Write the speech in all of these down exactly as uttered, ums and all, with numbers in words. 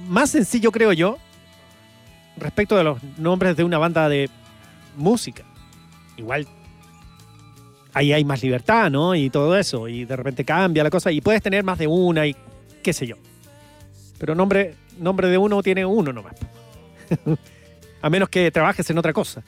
más sencillo, creo yo, respecto de los nombres de una banda de música. Igual ahí hay más libertad, ¿no? Y todo eso. Y de repente cambia la cosa. Y puedes tener más de una y qué sé yo. Pero nombre, nombre de uno tiene uno nomás. A menos que trabajes en otra cosa.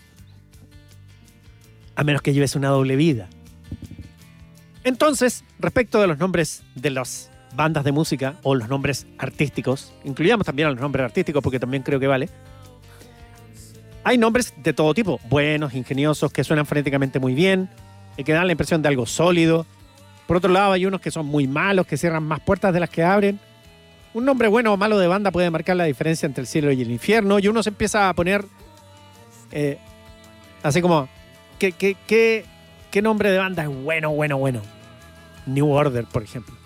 A menos que lleves una doble vida. Entonces, respecto de los nombres de las bandas de música o los nombres artísticos, incluyamos también a los nombres artísticos porque también creo que vale. Hay nombres de todo tipo, buenos, ingeniosos, que suenan fonéticamente muy bien y que dan la impresión de algo sólido. Por otro lado, hay unos que son muy malos, que cierran más puertas de las que abren. Un nombre bueno o malo de banda puede marcar la diferencia entre el cielo y el infierno, y uno se empieza a poner eh, así como, ¿qué, qué, qué, ¿qué nombre de banda es bueno, bueno, bueno? New Order, por ejemplo.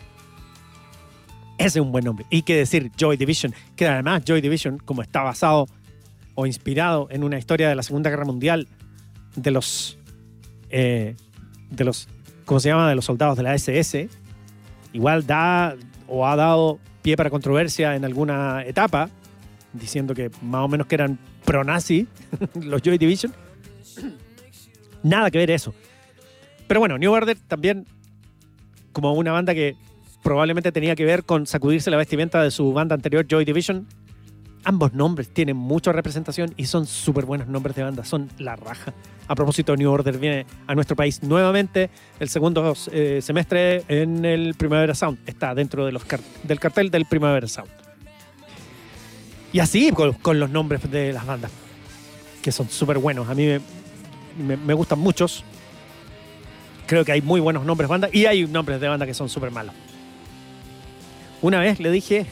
Ese es un buen nombre. Y qué decir Joy Division, que además Joy Division, como está basado o inspirado en una historia de la Segunda Guerra Mundial de los, eh, de los, ¿cómo se llama? De los soldados de la ese ese, igual da o ha dado pie para controversia en alguna etapa, diciendo que más o menos que eran pro-nazi los Joy Division. Nada que ver eso. Pero bueno, New Order también como una banda que probablemente tenía que ver con sacudirse la vestimenta de su banda anterior, Joy Division. Ambos nombres tienen mucha representación y son súper buenos nombres de banda, son la raja. A propósito, New Order viene a nuestro país nuevamente el segundo eh, semestre en el Primavera Sound. Está dentro de los car- del cartel del Primavera Sound. Y así con, con los nombres de las bandas, que son súper buenos. A mí me, me, me gustan muchos. Creo que hay muy buenos nombres de banda y hay nombres de banda que son súper malos. Una vez le dije...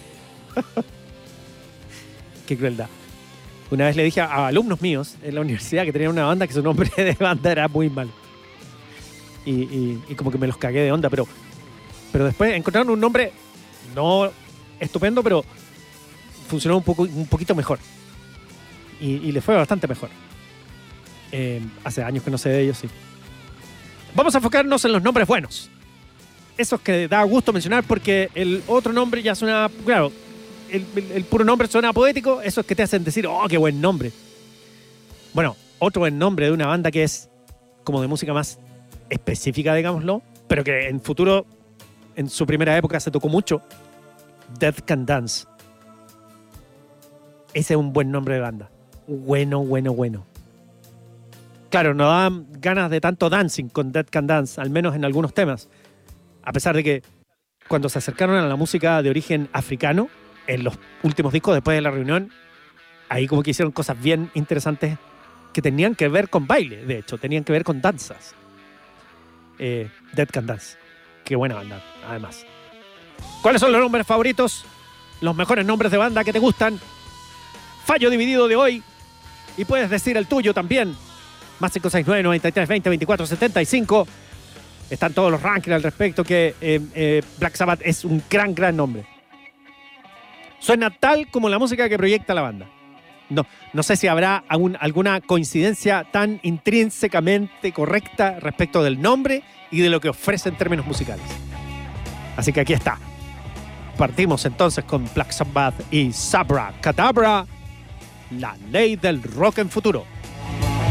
Qué crueldad. Una vez le dije a alumnos míos en la universidad que tenían una banda que su nombre de banda era muy malo. Y, y, y como que me los cagué de onda, pero, pero después encontraron un nombre no estupendo, pero funcionó un, poco, un poquito mejor. Y, y le fue bastante mejor. Eh, hace años que no sé de ellos, sí. Vamos a enfocarnos en los nombres buenos. Esos que da gusto mencionar porque el otro nombre ya suena... Claro, El, el, el puro nombre suena poético, esos que te hacen decir, oh, qué buen nombre. Bueno, otro buen nombre de una banda que es como de música más específica, digámoslo, pero que en futuro, en su primera época se tocó mucho, Dead Can Dance. Ese es un buen nombre de banda. Bueno, bueno, bueno. Claro, no dan ganas de tanto dancing con Dead Can Dance, al menos en algunos temas. A pesar de que cuando se acercaron a la música de origen africano, en los últimos discos después de la reunión, ahí como que hicieron cosas bien interesantes que tenían que ver con baile, de hecho, tenían que ver con danzas. Eh, Dead Can Dance. Qué buena banda, además. ¿Cuáles son los nombres favoritos? Los mejores nombres de banda que te gustan. Fallo dividido de hoy. Y puedes decir el tuyo también. Más cinco seis nueve, noventa y tres, veinte, veinticuatro, setenta y cinco. Están todos los rankings al respecto, que eh, eh, Black Sabbath es un gran, gran nombre. Suena tal como la música que proyecta la banda. No, no sé si habrá algún, alguna coincidencia tan intrínsecamente correcta respecto del nombre y de lo que ofrece en términos musicales. Así que aquí está. Partimos entonces con Black Sabbath y Sabra Cadabra, la ley del rock en futuro.